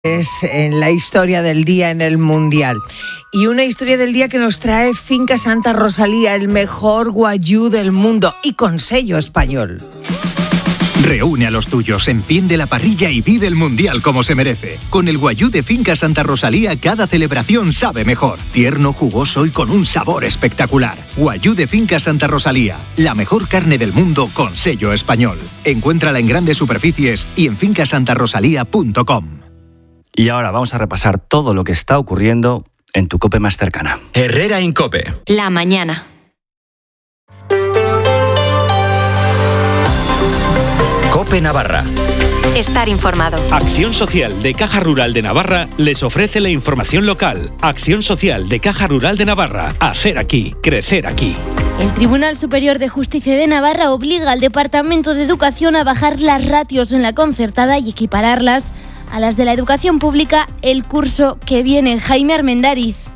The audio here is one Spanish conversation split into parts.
Es en la historia del día en el Mundial. Y una historia del día que nos trae Finca Santa Rosalía, el mejor guayú del mundo y con sello español. Reúne a los tuyos, enciende la parrilla y vive el Mundial como se merece. Con el guayú de Finca Santa Rosalía, cada celebración sabe mejor. Tierno, jugoso y con un sabor espectacular. Guayú de Finca Santa Rosalía, la mejor carne del mundo con sello español. Encuéntrala en grandes superficies y en fincasantarosalía.com. Y ahora vamos a repasar todo lo que está ocurriendo en tu COPE más cercana. Herrera Incope. La mañana. COPE Navarra. Estar informado. Acción Social de Caja Rural de Navarra les ofrece la información local. Acción Social de Caja Rural de Navarra. Hacer aquí, crecer aquí. El Tribunal Superior de Justicia de Navarra obliga al Departamento de Educación a bajar las ratios en la concertada y equipararlas a las de la educación pública el curso que viene. Jaime Armendariz.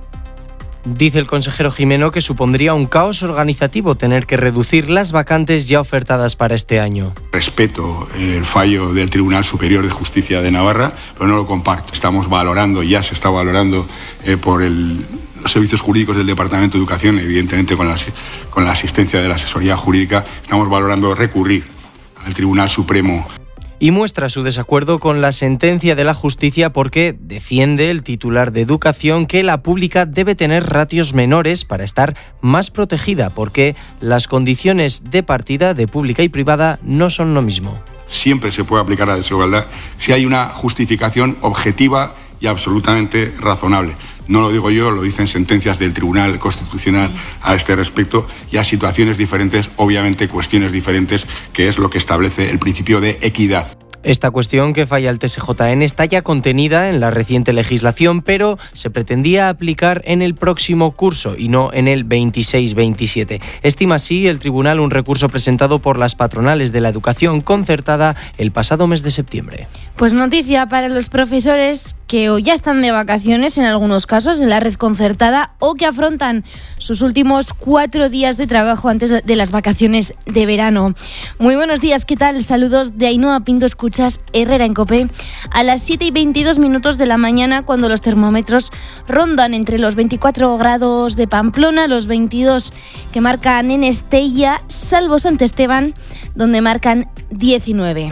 Dice el consejero Jimeno que supondría un caos organizativo tener que reducir las vacantes ya ofertadas para este año. Respeto el fallo del Tribunal Superior de Justicia de Navarra, pero no lo comparto. Estamos valorando, ya se está valorando por los servicios jurídicos del Departamento de Educación, evidentemente con la asistencia de la asesoría jurídica, estamos valorando recurrir al Tribunal Supremo. Y muestra su desacuerdo con la sentencia de la justicia porque defiende el titular de Educación que la pública debe tener ratios menores para estar más protegida, porque las condiciones de partida de pública y privada no son lo mismo. Siempre se puede aplicar la desigualdad si hay una justificación objetiva y absolutamente razonable. No lo digo yo, lo dicen sentencias del Tribunal Constitucional a este respecto, y a situaciones diferentes, obviamente cuestiones diferentes, que es lo que establece el principio de equidad. Esta cuestión que falla el TSJN está ya contenida en la reciente legislación, pero se pretendía aplicar en el próximo curso y no en el 26-27. Estima así el tribunal un recurso presentado por las patronales de la educación concertada el pasado mes de septiembre. Pues noticia para los profesores que o ya están de vacaciones en algunos casos en la red concertada o que afrontan sus últimos 4 días de trabajo antes de las vacaciones de verano. Muy buenos días, ¿qué tal? Saludos de Ainhoa Pinto, escuchas Herrera en COPE a las 7:22 de la mañana, cuando los termómetros rondan entre los 24 grados de Pamplona, los 22 que marcan en Estella, salvo Sant Esteban, donde marcan 19.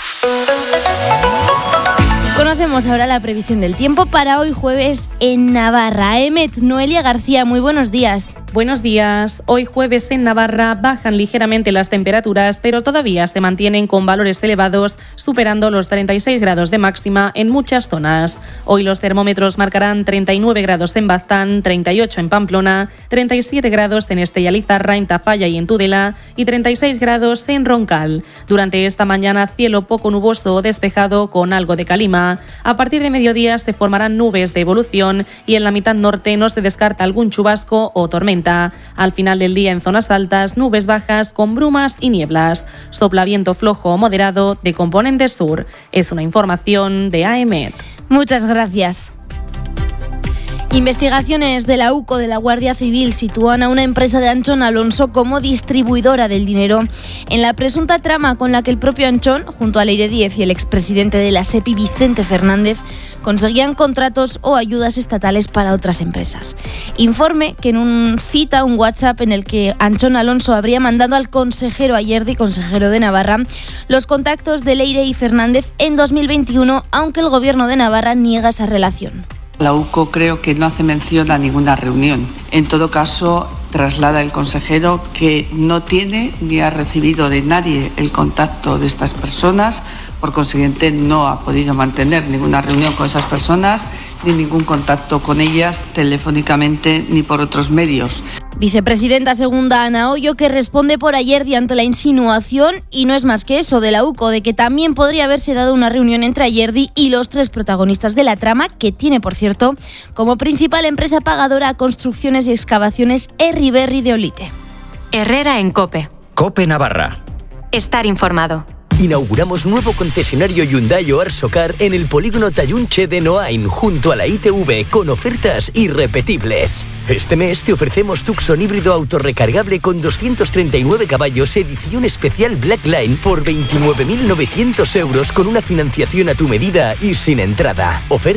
Conocemos ahora la previsión del tiempo para hoy jueves en Navarra. Noelia García, muy buenos días. Buenos días. Hoy jueves en Navarra bajan ligeramente las temperaturas, pero todavía se mantienen con valores elevados, superando los 36 grados de máxima en muchas zonas. Hoy los termómetros marcarán 39 grados en Baztán, 38 en Pamplona, 37 grados en Estella Lizarra, en Tafalla y en Tudela, y 36 grados en Roncal. Durante esta mañana, cielo poco nuboso o despejado con algo de calima. A partir de mediodía se formarán nubes de evolución y en la mitad norte no se descarta algún chubasco o tormenta. Al final del día en zonas altas, nubes bajas con brumas y nieblas. Sopla viento flojo o moderado de componente sur. Es una información de AEMET. Muchas gracias. Investigaciones de la UCO de la Guardia Civil sitúan a una empresa de Antxon Alonso como distribuidora del dinero en la presunta trama con la que el propio Antxon, junto a Leire Díez y el expresidente de la SEPI, Vicente Fernández, conseguían contratos o ayudas estatales para otras empresas. Informe que cita un WhatsApp en el que Antxon Alonso habría mandado al consejero Ayerdi, consejero de Navarra, los contactos de Leire y Fernández en 2021, aunque el gobierno de Navarra niega esa relación. La UCO creo que no hace mención a ninguna reunión. En todo caso, traslada el consejero que no tiene ni ha recibido de nadie el contacto de estas personas. Por consiguiente, no ha podido mantener ninguna reunión con esas personas ni ningún contacto con ellas telefónicamente ni por otros medios. Vicepresidenta segunda Ana Hoyo, que responde por Ayerdi ante la insinuación, y no es más que eso, de la UCO, de que también podría haberse dado una reunión entre Ayerdi y los 3 protagonistas de la trama, que tiene, por cierto, como principal empresa pagadora a construcciones y excavaciones Erriberri de Olite. Herrera en COPE. COPE Navarra. Estar informado. Inauguramos nuevo concesionario Hyundai o Arsocar en el polígono Tayunche de Noain, junto a la ITV, con ofertas irrepetibles. Este mes te ofrecemos Tucson híbrido autorrecargable con 239 caballos, edición especial Black Line, por 29.900 euros con una financiación a tu medida y sin entrada. Oferta